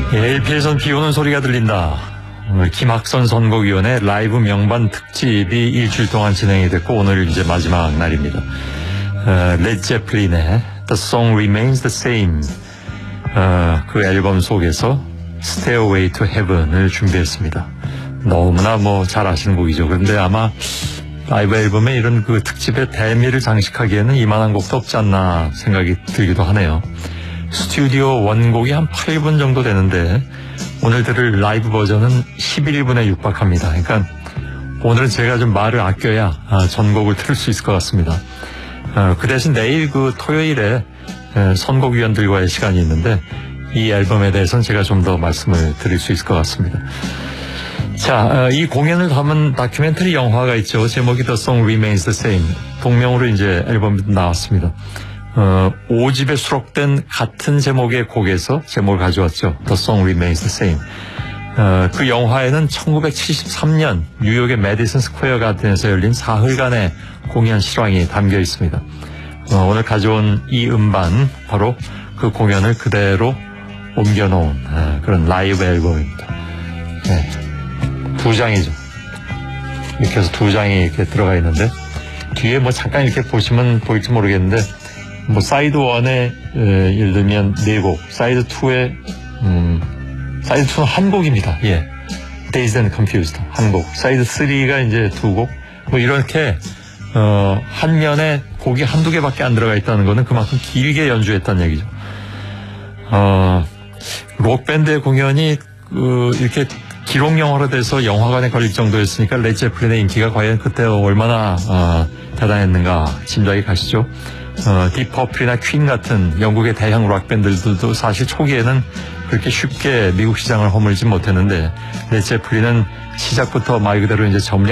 LP에선 비 오는 소리가 들린다. 오늘 김학선 선곡위원회 라이브 명반 특집이 일주일 동안 진행이 됐고 오늘 이제 마지막 날입니다. 레드 제플린의 The Song Remains the Same, 그 앨범 속에서 Stairway to Heaven을 준비했습니다. 너무나 잘 아시는 곡이죠. 그런데 아마 라이브 앨범에 이런 그 특집의 대미를 장식하기에는 이만한 곡도 없지 않나 생각이 들기도 하네요. 스튜디오 원곡이 한 8분 정도 되는데 오늘 들을 라이브 버전은 11분에 육박합니다. 그러니까 오늘은 제가 좀 말을 아껴야 전곡을 틀을 수 있을 것 같습니다. 그 대신 내일 그 토요일에 선곡위원들과의 시간이 있는데 이 앨범에 대해서는 제가 좀 더 말씀을 드릴 수 있을 것 같습니다. 자, 이 공연을 담은 다큐멘터리 영화가 있죠. 제목이 The Song Remains the Same. 동명으로 이제 앨범이 나왔습니다. 5집에 수록된 같은 제목의 곡에서 제목을 가져왔죠. The Song Remains the Same. 그 영화에는 1973년 뉴욕의 메디슨 스퀘어 가든에서 열린 사흘간의 공연 실황이 담겨 있습니다. 오늘 가져온 이 음반, 바로 그 공연을 그대로 옮겨놓은 그런 라이브 앨범입니다. 네. 2장이죠. 이렇게 해서 2장이 이렇게 들어가 있는데 뒤에 잠깐 이렇게 보시면 보일지 모르겠는데 사이드 1에 예를 들면 4곡, 사이드 2에 사이드 2는 한 곡입니다. 예. Dazed and Confused 한 곡, 사이드 3가 이제 2곡, 이렇게 한 면에 곡이 한두 개밖에 안 들어가 있다는 거는 그만큼 길게 연주했다는 얘기죠. 록밴드의 공연이 이렇게 기록 영화로 돼서 영화관에 걸릴 정도였으니까 레드 제플린의 인기가 과연 그때 얼마나 대단했는가 짐작이 가시죠. 딥퍼플이나 퀸 같은 영국의 대형 록밴드들도 사실 초기에는 그렇게 쉽게 미국 시장을 허물지 못했는데 레드 제플린은 시작부터 말 그대로 이제 점령